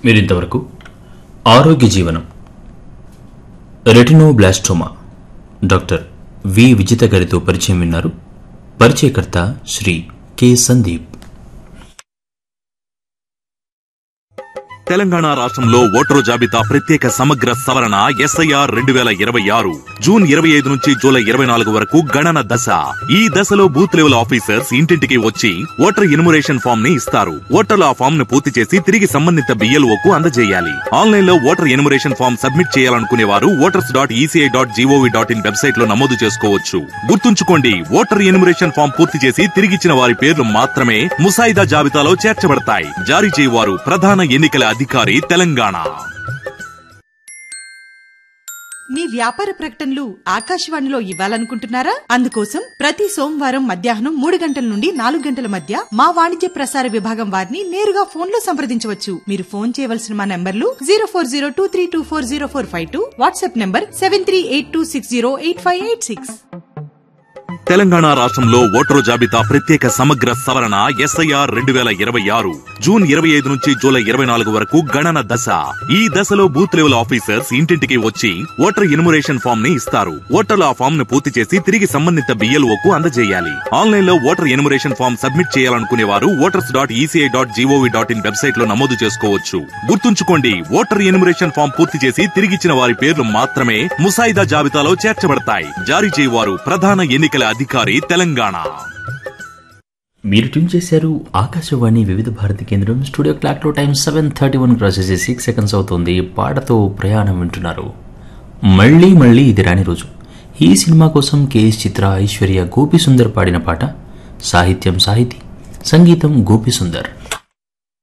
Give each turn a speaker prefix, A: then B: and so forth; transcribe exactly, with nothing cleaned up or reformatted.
A: మీరింతవరకు ఆరోగ్య జీవనం రెటినోబ్లాస్టోమా డాక్టర్ వి విజిత గారితో పరిచయం విన్నారు. పరిచయకర్త శ్రీ కె సందీప్.
B: తెలంగాణ రాష్ట్రంలో ఓటరు జాబితా ప్రత్యేక సమగ్ర సవరణ ఎస్ఐఆర్ రెండు వేల ఇరవై ఆరు జూన్ ఇరవై ఐదు నుంచి జూలై ఇరవై నాలుగు వరకు గణన దశ. ఈ దశలో బూత్ లెవెల్ ఆఫీసర్స్ ఇంటింటికి వచ్చి ఓటర్ ఎన్యుమరేషన్ ఫామ్ ని ఇస్తారు. ఓటర్లు ఆ ఫామ్ ను పూర్తి చేసి తిరిగి సంబంధిత బిఎల్ఓకు అందజేయాలి. ఆన్లైన్ లో ఓటర్ ఎన్యుమరేషన్ ఫామ్ సబ్మిట్ చేయాలనుకునే వారు voters dot ECI dot GOV dot in website లో నమోదు చేసుకోవచ్చు. గుర్తుంచుకోండి, ఓటర్ ఎన్యుమరేషన్ ఫామ్ పూర్తి చేసి తిరిగిచ్చిన వారి పేర్లు మాత్రమే ముసాయిదా జాబితాలో చేర్చబడతాయి. జారీ చేయవారు ప్రధాన ఎన్నికల అధికారి తెలంగాణ.
C: మీ వ్యాపార ప్రకటనలు ఆకాశవాణిలో ఇవ్వాలనుకుంటున్నారా? అందుకోసం ప్రతి సోమవారం మధ్యాహ్నం మూడు గంటల నుండి నాలుగు గంటల మధ్య మా వాణిజ్య ప్రసార విభాగం వారిని నేరుగా ఫోన్ లో సంప్రదించవచ్చు. మీరు ఫోన్ చేయవలసిన మా నంబర్లు zero four zero two three two four zero four five two, WhatsApp number seven three eight two six zero eight five eight six.
B: Telangana రాష్ట్రంలో ఓటరు జాబితా ప్రత్యేక సమగ్ర సవరణ ఎస్ఐఆర్ రెండు వేల ఇరవై ఆరు జూన్ ఇరవై ఐదు నుంచి జూలై ఇరవై నాలుగు వరకు గణన దశ. ఈ దశలో బూత్ లెవెల్ ఆఫీసర్స్ ఇంటింటికి వచ్చి ఓటర్ ఎన్యుమరేషన్ ఫామ్ ని ఇస్తారు. ఓటర్లు ఆ ఫామ్ ను పూర్తి చేసి తిరిగి సంబంధిత బిఎల్ఓకు అందజేయాలి. ఆన్లైన్ లో ఓటర్ ఎన్యుమరేషన్ ఫామ్ సబ్మిట్ చేయాలనుకునే వారు voters dot ECI dot GOV dot in website లో నమోదు చేసుకోవచ్చు. గుర్తుంచుకోండి, ఓటర్ ఎన్యుమరేషన్ ఫామ్ పూర్తి చేసి తిరిగిచ్చిన వారి పేర్లు మాత్రమే ముసాయిదా జాబితాలో చేర్చబడతాయి. జారీ చేయవారు ప్రధాన ఎన్నికల అధికారి తెలంగాణ.
A: మీరు ట్యూన్ చేశారు ఆకాశవాణి వివిధ భారతి కేంద్రం. స్టూడియో క్లాక్ లో time seven thirty one cross చేసి సిక్స్ సెకండ్స్ అవుతుంది. పాటతో ప్రయాణం వింటున్నారు. మళ్ళీ మళ్ళీ ఇది రాని రోజు. ఈ సినిమా కోసం కేఎస్ చిత్ర, ఐశ్వర్య, గోపి సుందర్ పాడిన పాట. సాహిత్యం సాహితీ, సంగీతం గోపి సుందర్.